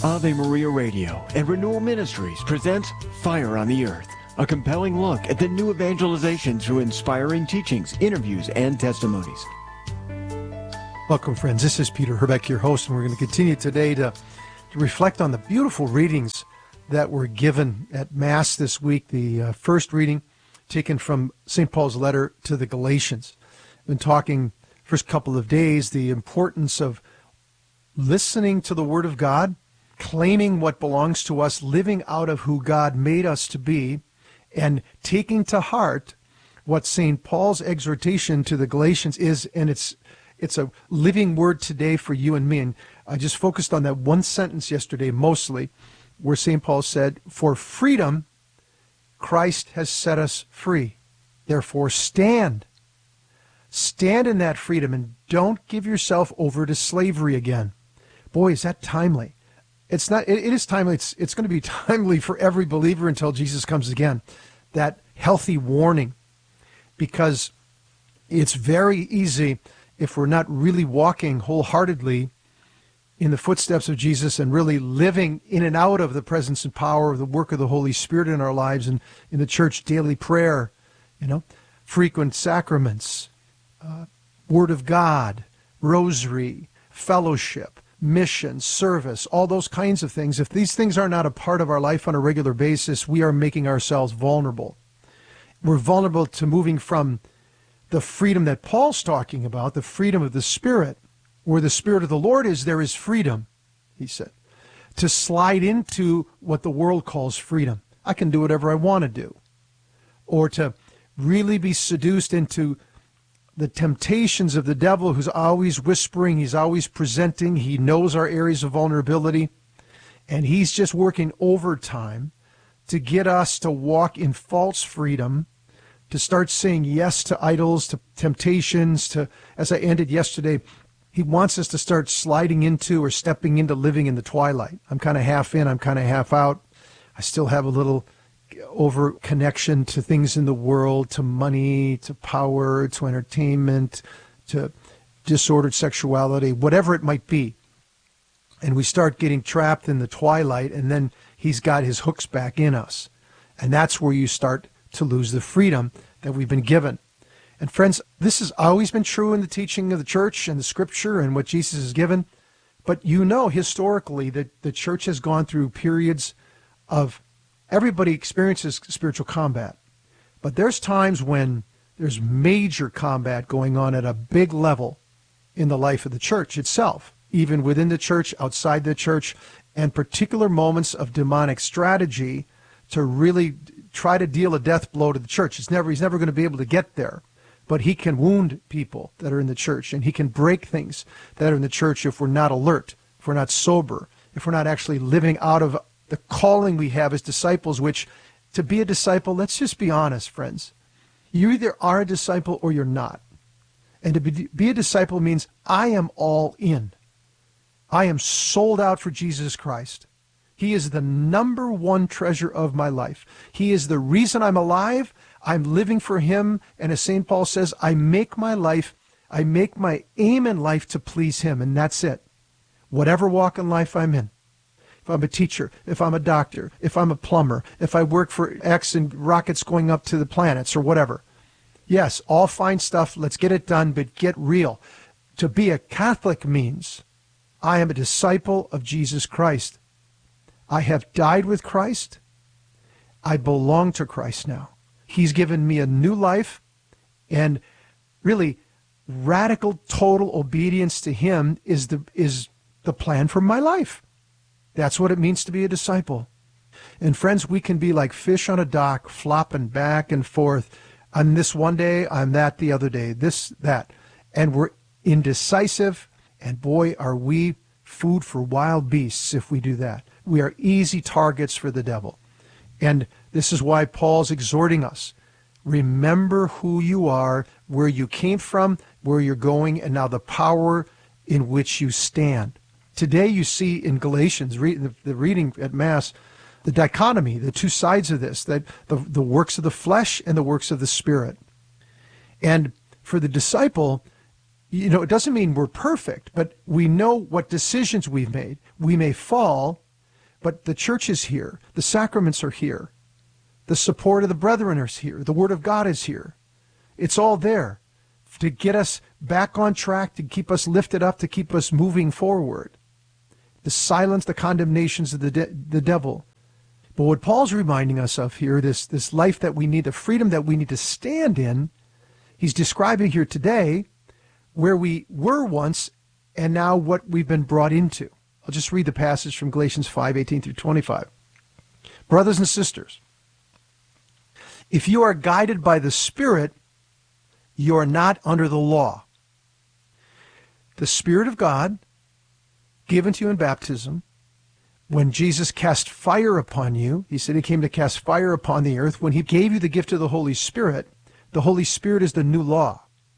Ave Maria Radio and Renewal Ministries presents Fire on the Earth, a compelling look at the new evangelization through inspiring teachings, interviews, and testimonies. Welcome, friends. This is Peter Herbeck, your host, and we're going to continue today to reflect on the beautiful readings that were given at Mass this week. The first reading taken from St. Paul's letter to the Galatians. I've been talking first couple of days the importance of listening to the Word of God, claiming what belongs to us, living out of who God made us to be, and taking to heart what St. Paul's exhortation to the Galatians is, and it's a living word today for you and me. And I just focused on that one sentence yesterday mostly, where St. Paul said, "For freedom, Christ has set us free. Therefore stand. Stand in that freedom and don't give yourself over to slavery again." Boy, is that timely. It's not. It is timely. It's going to be timely for every believer until Jesus comes again. That healthy warning, because it's very easy, if we're not really walking wholeheartedly in the footsteps of Jesus and really living in and out of the presence and power of the work of the Holy Spirit in our lives, and in the church, daily prayer, frequent sacraments, Word of God, rosary, fellowship, mission, service, all those kinds of things. If these things are not a part of our life on a regular basis, we are making ourselves vulnerable. We're vulnerable to moving from the freedom that Paul's talking about, the freedom of the Spirit. Where the Spirit of the Lord is, there is freedom, he said, to slide into what the world calls freedom. I can do whatever I want to do. Or to really be seduced into the temptations of the devil, who's always whispering, he's always presenting, he knows our areas of vulnerability, and he's just working overtime to get us to walk in false freedom, to start saying yes to idols, to temptations, to, as I ended yesterday, he wants us to start sliding into or stepping into living in the twilight. I'm kind of half in, I'm kind of half out. I still have a little over connection to things in the world, to money, to power, to entertainment, to disordered sexuality, whatever it might be. And we start getting trapped in the twilight, and then he's got his hooks back in us. And that's where you start to lose the freedom that we've been given. And friends, this has always been true in the teaching of the church and the scripture and what Jesus has given. But historically, that the church has gone through periods of everybody experiences spiritual combat. But there's times when there's major combat going on at a big level in the life of the church itself, even within the church, outside the church, and particular moments of demonic strategy to really try to deal a death blow to the church. He's never going to be able to get there. But he can wound people that are in the church, and he can break things that are in the church if we're not alert, if we're not sober, if we're not actually living out of the calling we have as disciples, which, to be a disciple, let's just be honest, friends. You either are a disciple or you're not. And to be a disciple means I am all in. I am sold out for Jesus Christ. He is the number one treasure of my life. He is the reason I'm alive. I'm living for him. And as St. Paul says, I make my aim in life to please him. And that's it. Whatever walk in life I'm in. If I'm a teacher, if I'm a doctor, if I'm a plumber, if I work for X and rockets going up to the planets or whatever. Yes, all fine stuff. Let's get it done, but get real. To be a Catholic means I am a disciple of Jesus Christ. I have died with Christ. I belong to Christ now. He's given me a new life, and really radical, total obedience to him is the plan for my life. That's what it means to be a disciple. And friends, we can be like fish on a dock, flopping back and forth. I'm this one day, I'm that the other day, this, that. And we're indecisive, and boy, are we food for wild beasts if we do that. We are easy targets for the devil. And this is why Paul's exhorting us. Remember who you are, where you came from, where you're going, and now the power in which you stand. Today you see in Galatians, the reading at Mass, the dichotomy, the two sides of this, that the works of the flesh and the works of the Spirit. And for the disciple, it doesn't mean we're perfect, but we know what decisions we've made. We may fall, But the church is here. The sacraments are here. The support of the brethren is here. The Word of God is here. It's all there to get us back on track, to keep us lifted up, to keep us moving forward, to silence the condemnations of the devil. But what Paul's reminding us of here, this life that we need, the freedom that we need to stand in, he's describing here today where we were once and now what we've been brought into. I'll just read the passage from Galatians 5:18 through 25. Brothers and sisters, if you are guided by the Spirit, you are not under the law. The Spirit of God, given to you in baptism, when Jesus cast fire upon you, he said he came to cast fire upon the earth. When he gave you the gift of the Holy Spirit is the new law.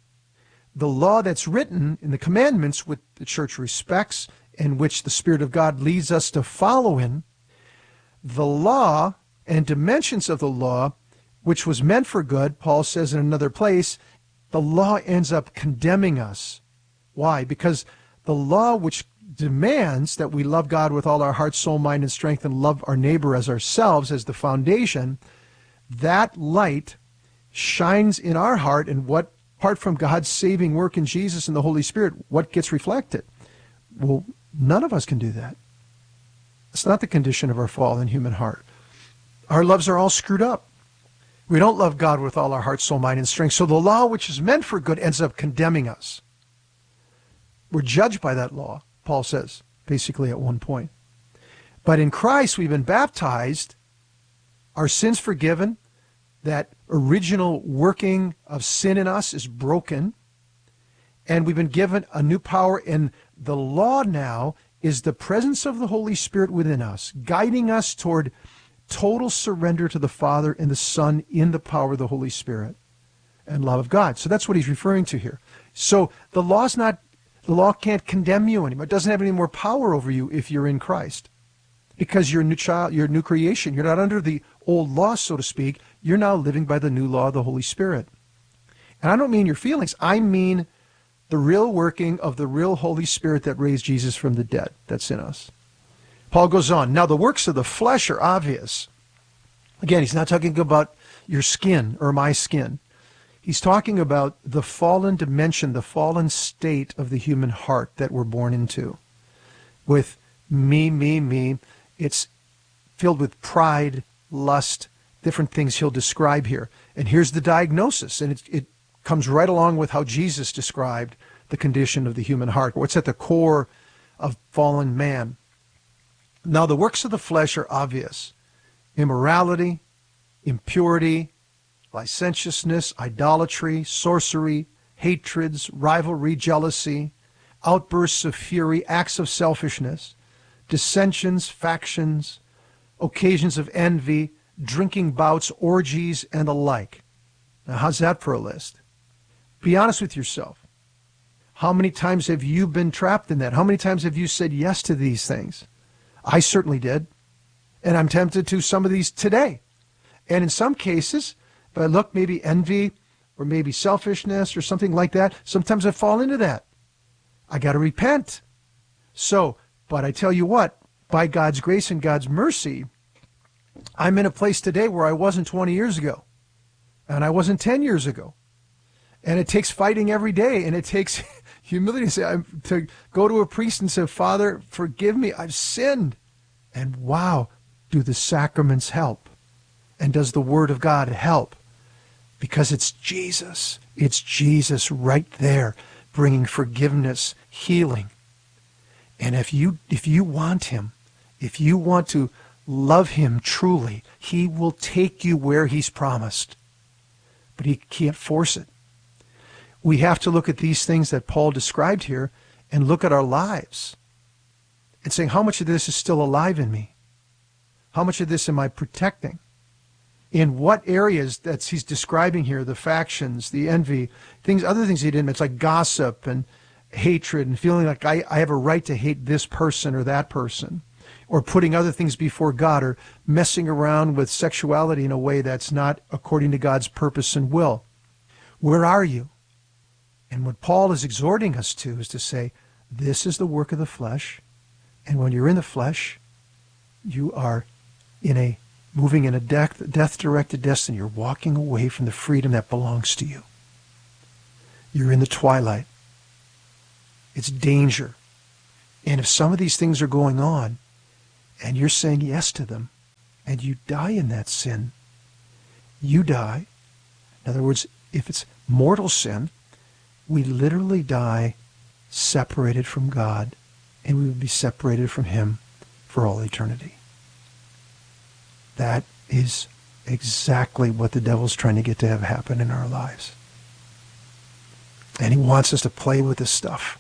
The law that's written in the commandments, which the church respects and which the Spirit of God leads us to follow in, the law and dimensions of the law, which was meant for good, Paul says in another place, the law ends up condemning us. Why? Because the law which demands that we love God with all our heart, soul, mind, and strength, and love our neighbor as ourselves as the foundation, that light shines in our heart, and what, apart from God's saving work in Jesus and the Holy Spirit, what gets reflected? Well, none of us can do that. It's not the condition of our fallen human heart. Our loves are all screwed up. We don't love God with all our heart, soul, mind, and strength. So the law which is meant for good ends up condemning us. We're judged by that law, Paul says, basically at one point. But in Christ, we've been baptized, our sins forgiven, that original working of sin in us is broken, and we've been given a new power, and the law now is the presence of the Holy Spirit within us, guiding us toward total surrender to the Father and the Son in the power of the Holy Spirit and love of God. So that's what he's referring to here. So the law can't condemn you anymore. It doesn't have any more power over you if you're in Christ, because you're a new child, you're a new creation. You're not under the old law, so to speak. You're now living by the new law of the Holy Spirit. And I don't mean your feelings. I mean the real working of the real Holy Spirit that raised Jesus from the dead that's in us. Paul goes on. Now, the works of the flesh are obvious. Again, he's not talking about your skin or my skin. He's talking about the fallen dimension, the fallen state of the human heart that we're born into. With me. It's filled with pride, lust, different things he'll describe here. And here's the diagnosis, and it comes right along with how Jesus described the condition of the human heart. What's at the core of fallen man? Now, the works of the flesh are obvious. Immorality, impurity, licentiousness, idolatry, sorcery, hatreds, rivalry, jealousy, outbursts of fury, acts of selfishness, dissensions, factions, occasions of envy, drinking bouts, orgies, and the like. Now, how's that for a list? Be honest with yourself. How many times have you been trapped in that? How many times have you said yes to these things? I certainly did. And I'm tempted to some of these today. And in some cases, if I look, maybe envy or maybe selfishness or something like that, sometimes I fall into that. I got to repent. So, but I tell you what, by God's grace and God's mercy, I'm in a place today where I wasn't 20 years ago. And I wasn't 10 years ago. And it takes fighting every day. And it takes humility to go to a priest and say, Father, forgive me, I've sinned. And wow, do the sacraments help? And does the Word of God help? Because it's Jesus. It's Jesus right there, bringing forgiveness, healing. And if you want him, if you want to love him truly, he will take you where he's promised. But he can't force it. We have to look at these things that Paul described here and look at our lives and say, how much of this is still alive in me? How much of this am I protecting? In what areas that he's describing here, the factions, the envy, other things he didn't mention, like gossip and hatred and feeling like I have a right to hate this person or that person, or putting other things before God, or messing around with sexuality in a way that's not according to God's purpose and will. Where are you? And what Paul is exhorting us to is to say, this is the work of the flesh, and when you're in the flesh, You are moving in a death-directed destiny. You're walking away from the freedom that belongs to you. You're in the twilight. It's danger. And if some of these things are going on, and you're saying yes to them, and you die in that sin, you die. In other words, if it's mortal sin, we literally die separated from God, and we would be separated from Him for all eternity. That is exactly what the devil's trying to get to have happen in our lives. And he wants us to play with this stuff.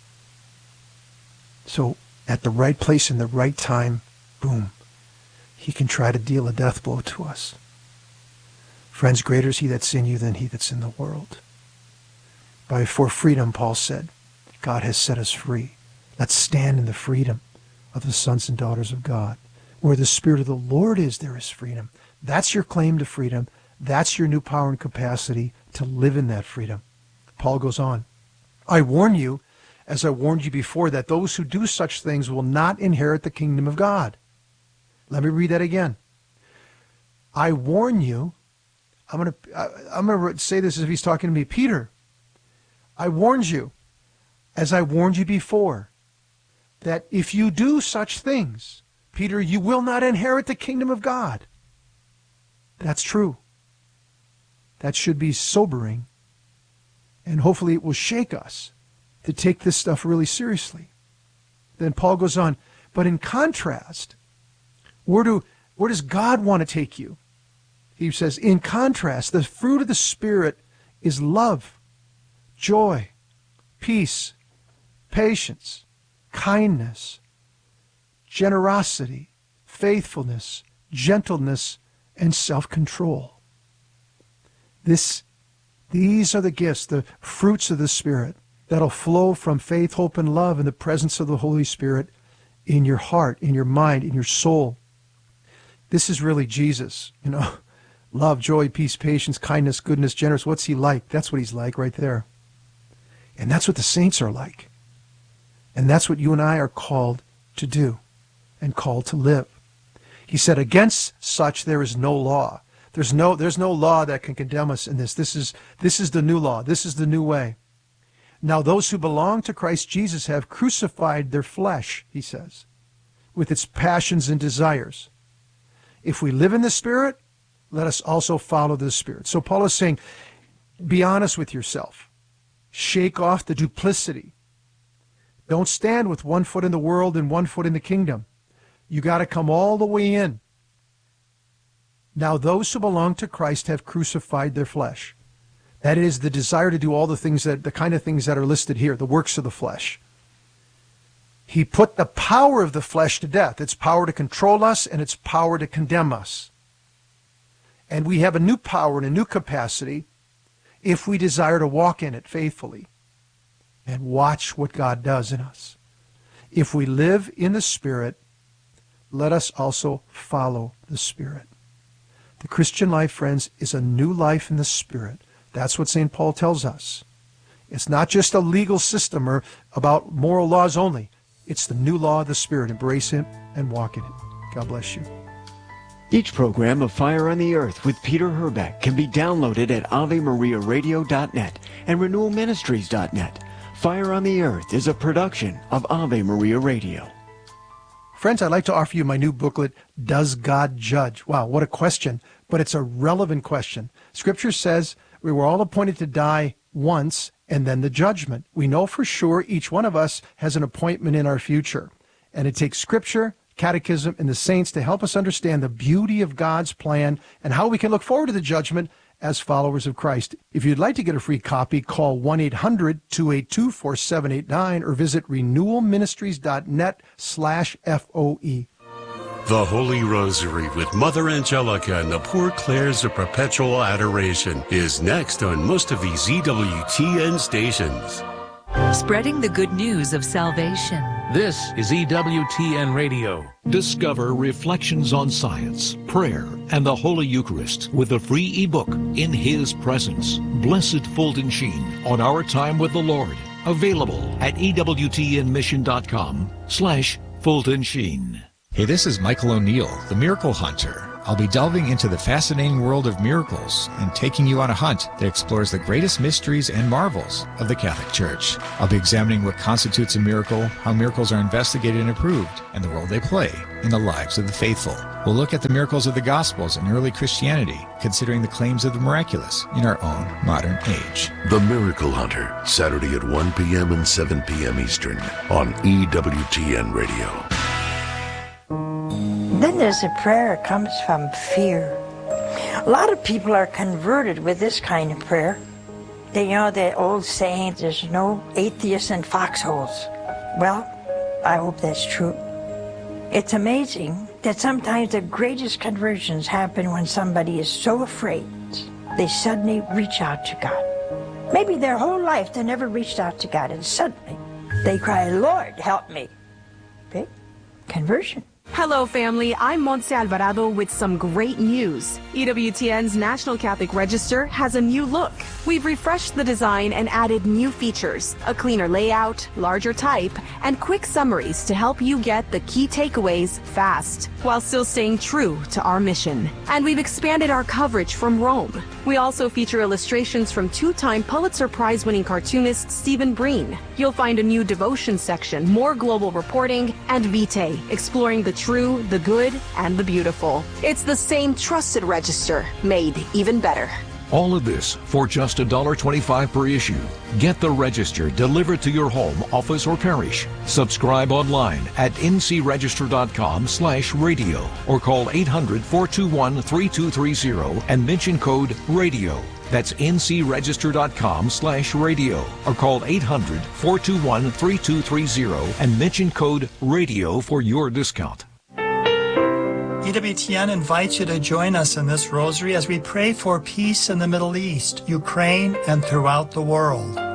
So at the right place in the right time, boom, he can try to deal a death blow to us. Friends, greater is he that's in you than he that's in the world. For freedom, Paul said, God has set us free. Let's stand in the freedom of the sons and daughters of God. Where the Spirit of the Lord is, there is freedom. That's your claim to freedom. That's your new power and capacity to live in that freedom. Paul goes on, I warn you, as I warned you before, that those who do such things will not inherit the kingdom of God. Let me read that again. I warn you, I'm going to say this as if he's talking to me. Peter, I warned you, as I warned you before, that if you do such things, Peter, you will not inherit the kingdom of God. That's true. That should be sobering. And hopefully it will shake us to take this stuff really seriously. Then Paul goes on, but in contrast, where does God want to take you? He says, in contrast, the fruit of the Spirit is love, joy, peace, patience, kindness, generosity, faithfulness, gentleness, and self-control. These are the gifts, the fruits of the Spirit that'll flow from faith, hope, and love in the presence of the Holy Spirit in your heart, in your mind, in your soul. This is really Jesus, Love, joy, peace, patience, kindness, goodness, generous. What's he like? That's what he's like right there. And that's what the saints are like. And that's what you and I are called to do and called to live. He said, against such there is no law. There's no law that can condemn us in this. This is the new law. This is the new way. Now those who belong to Christ Jesus have crucified their flesh, he says, with its passions and desires. If we live in the Spirit, let us also follow the Spirit. So Paul is saying, be honest with yourself. Shake off the duplicity. Don't stand with one foot in the world and one foot in the kingdom. You got to come all the way in. Now those who belong to Christ have crucified their flesh. That is the desire to do all the kind of things that are listed here, the works of the flesh. He put the power of the flesh to death, its power to control us and its power to condemn us. And we have a new power and a new capacity if we desire to walk in it faithfully and watch what God does in us. If we live in the Spirit, let us also follow the Spirit. The Christian life, friends, is a new life in the Spirit. That's what St. Paul tells us. It's not just a legal system or about moral laws only. It's the new law of the Spirit. Embrace it and walk in it. God bless you. Each program of Fire on the Earth with Peter Herbeck can be downloaded at AveMariaRadio.net and RenewalMinistries.net. Fire on the Earth is a production of Ave Maria Radio. Friends, I'd like to offer you my new booklet, Does God Judge? Wow, what a question, but it's a relevant question. Scripture says we were all appointed to die once and then the judgment. We know for sure each one of us has an appointment in our future. And it takes Scripture, Catechism, and the saints to help us understand the beauty of God's plan and how we can look forward to the judgment as followers of Christ. If you'd like to get a free copy, call 1-800-282-4789 or visit renewalministries.net/FOE. The Holy Rosary with Mother Angelica and the Poor Clares of Perpetual Adoration is next on most of these EWTN stations. Spreading the good news of salvation. This is EWTN Radio. Discover Reflections on Science, Prayer, and the Holy Eucharist with a free ebook, In His Presence. Blessed Fulton Sheen on Our Time with the Lord. Available at EWTNmission.com/Fulton Sheen. Hey, this is Michael O'Neill, the Miracle Hunter. I'll be delving into the fascinating world of miracles and taking you on a hunt that explores the greatest mysteries and marvels of the Catholic Church. I'll be examining what constitutes a miracle, how miracles are investigated and approved, and the role they play in the lives of the faithful. We'll look at the miracles of the Gospels and early Christianity, considering the claims of the miraculous in our own modern age. The Miracle Hunter, Saturday at 1 p.m. and 7 p.m. Eastern on EWTN Radio. Then there's a prayer that comes from fear. A lot of people are converted with this kind of prayer. They know the old saying, there's no atheists in foxholes. Well, I hope that's true. It's amazing that sometimes the greatest conversions happen when somebody is so afraid they suddenly reach out to God. Maybe their whole life they never reached out to God, and suddenly they cry, Lord, help me. Okay? Conversion. Hello, family. I'm Montse Alvarado with some great news. EWTN's National Catholic Register has a new look. We've refreshed the design and added new features, a cleaner layout, larger type, and quick summaries to help you get the key takeaways fast, while still staying true to our mission. And we've expanded our coverage from Rome. We also feature illustrations from two-time Pulitzer Prize-winning cartoonist Stephen Breen. You'll find a new devotion section, more global reporting, and Vitae, exploring the true, the good, and the beautiful. It's the same trusted register, made even better. All of this for just $1.25 per issue. Get the Register delivered to your home, office, or parish. Subscribe online at ncregister.com/radio or call 800-421-3230 and mention code RADIO. That's ncregister.com/radio or call 800-421-3230 and mention code RADIO for your discount. EWTN invites you to join us in this rosary as we pray for peace in the Middle East, Ukraine, and throughout the world.